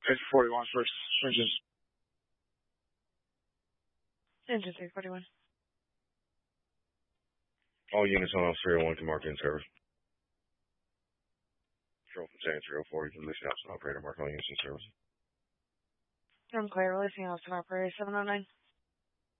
Engine 41 first. Engine. Engine 341. All units on 301 can mark in service. Control from San 304, you can listen out to operator, mark all units in service. I'm clear, releasing Austin operator 709.